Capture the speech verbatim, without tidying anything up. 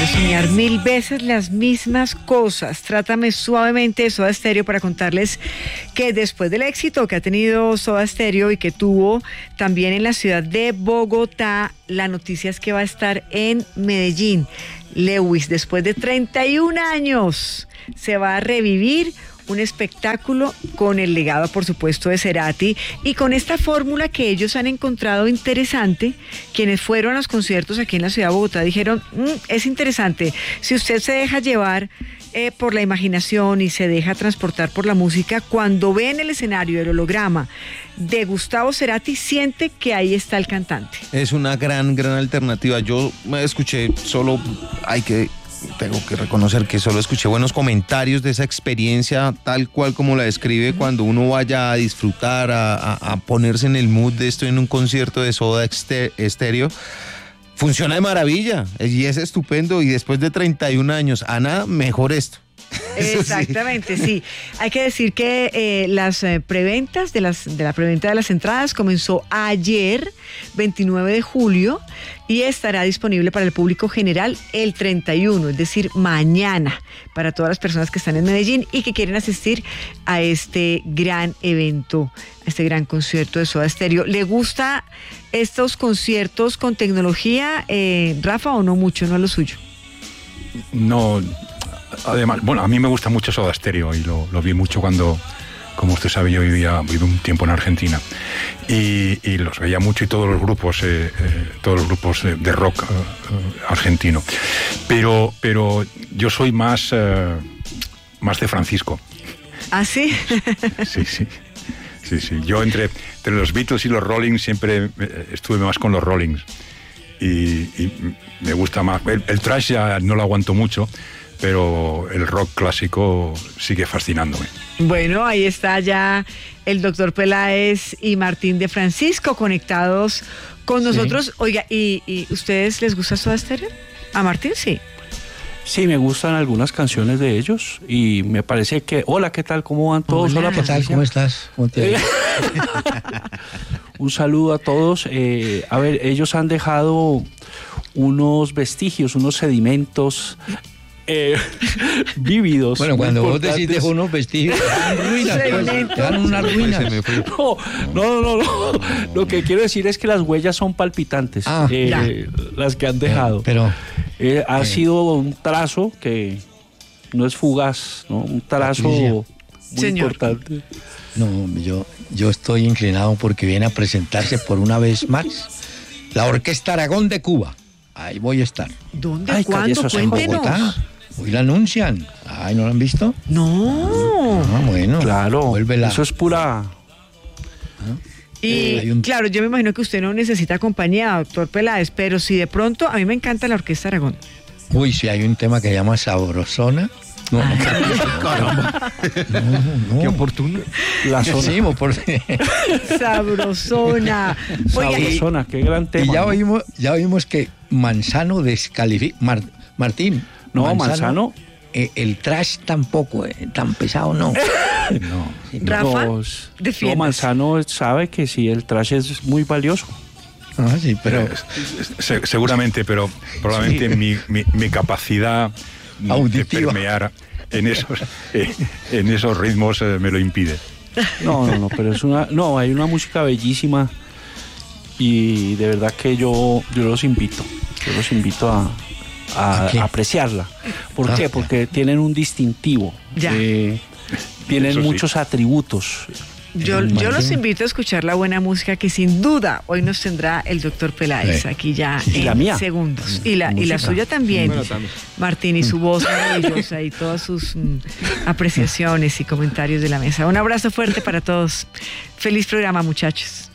soñar mil veces las mismas cosas. Trátame suavemente de Soda Stereo para contarles que después del éxito que ha tenido Soda Stereo y que tuvo también en la ciudad de Bogotá, la noticia es que va a estar en Medellín. Lewis, después de treinta y un años, se va a revivir un espectáculo con el legado, por supuesto, de Cerati y con esta fórmula que ellos han encontrado interesante. Quienes fueron a los conciertos aquí en la ciudad de Bogotá dijeron, mmm, es interesante, si usted se deja llevar eh, por la imaginación y se deja transportar por la música, cuando ve en el escenario el holograma de Gustavo Cerati, siente que ahí está el cantante. Es una gran, gran alternativa. Yo me escuché solo, hay que... tengo que reconocer que solo escuché buenos comentarios de esa experiencia tal cual como la describe. Cuando uno vaya a disfrutar, a, a, a ponerse en el mood de esto en un concierto de Soda Stereo, funciona de maravilla y es estupendo. Y después de treinta y un años, Ana, mejor esto. Exactamente, sí. Hay que decir que eh, las eh, preventas de las de la preventa de las entradas comenzó ayer, veintinueve de julio, y estará disponible para el público general el treinta y uno, es decir, mañana, para todas las personas que están en Medellín y que quieren asistir a este gran evento, a este gran concierto de Soda Stereo. ¿Le gusta estos conciertos con tecnología, eh, Rafa, o no mucho, no es lo suyo? No. Además, bueno, a mí me gusta mucho Soda Stereo y lo, lo vi mucho cuando, como usted sabe, yo vivía viví un tiempo en Argentina y, y los veía mucho y todos los grupos, eh, eh, todos los grupos de, de rock eh, argentino. Pero, pero yo soy más, eh, más de Francisco. ¿Ah, sí? Sí, sí. Sí, sí. Yo entre, entre los Beatles y los Rollings siempre estuve más con los Rollings y, y me gusta más. El, el thrash ya no lo aguanto mucho, pero el rock clásico sigue fascinándome. Bueno, ahí está ya el doctor Peláez y Martín de Francisco conectados con nosotros. Sí. Oiga, ¿y, ¿y ustedes les gusta Soda Stereo? ¿A Martín? Sí. Sí, me gustan algunas canciones de ellos y me parece que... Hola, ¿qué tal? ¿Cómo van todos? Hola, Hola, ¿qué tal? ¿Cómo estás? ¿Cómo te Un saludo a todos. Eh, a ver, ellos han dejado unos vestigios, unos sedimentos... Eh, vívidos. Bueno, cuando vos decís dejó unos vestidos, quedan ruinas, pues, quedan unas ruinas. No, no, no, no. Lo que quiero decir es que las huellas son palpitantes, ah, eh, las que han dejado. Pero eh, ha eh, sido un trazo que no es fugaz, ¿no? Un trazo muy Señor. importante. No, yo, yo estoy inclinado porque viene a presentarse por una vez más la Orquesta Aragón de Cuba. Ahí voy a estar. ¿Dónde? Ay, ¿cuándo? Cuéntenos. Hoy la anuncian. Ay, ¿no la han visto? No. Ah, bueno. Claro. Vuélvela. Eso es pura... Y eh, un... claro, yo me imagino que usted no necesita compañía, doctor Peláez, pero si de pronto, a mí me encanta la Orquesta Aragón. Uy, si hay un tema que se llama Sabrosona. No, no, caramba. No, no. Qué oportuno. La zona. Sí, por... Sabrosona. Sabrosona, qué gran tema. Y ya oímos, ya oímos que Manzano descalifica. Mar... Martín. No, Manzano. Manzano eh, el trash tampoco, eh, tan pesado no. No. Rafa, Los, no, Manzano sabe que sí, el trash es muy valioso. Ah, sí, pero... Eh, se, seguramente, pero probablemente sí. mi, mi, mi capacidad auditiva de permear en esos, eh, en esos ritmos eh, me lo impide. No, no, no, pero es una... No, hay una música bellísima y de verdad que yo, yo los invito, yo los invito a... A, a apreciarla. ¿Por ah, qué? Porque ya. tienen un distintivo, eh, tienen Eso muchos sí. atributos. Yo, yo los invito a escuchar la buena música que sin duda hoy nos tendrá el doctor Peláez sí. aquí ya y en la mía. segundos. Y la, y la suya también, bueno, también, Martín, y su voz maravillosa y todas sus mm, apreciaciones y comentarios de la mesa. Un abrazo fuerte para todos. Feliz programa, muchachos.